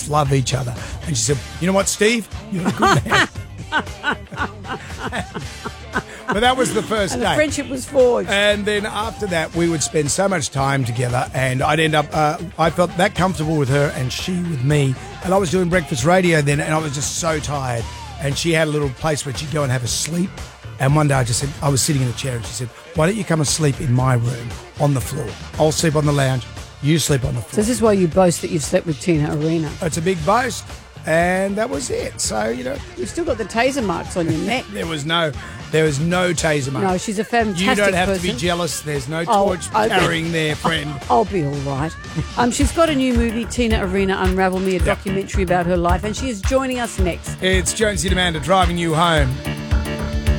love each other. And she said, you know what, Steve? You're a good man. But that was the first And day. the friendship was forged. And then after that, we would spend so much time together, and I'd end up, I felt that comfortable with her and she with me. And I was doing breakfast radio then, and I was just so tired. And she had a little place where she'd go and have a sleep. And one day I just said, I was sitting in a chair, and she said, why don't you come and sleep in my room on the floor? I'll sleep on the lounge, you sleep on the floor. So this is why you boast that you've slept with Tina Arena. It's a big boast. And that was it. So, You've still got the taser marks on your neck. there was no taser mark. No, she's a fantastic You don't have person. to be jealous. There's no Oh, torch okay. carrying there, friend. I'll be all right. She's got a new movie, Tina Arena Unravel Me, a documentary about her life, and she is joining us next. It's Jonesy and Amanda driving you home.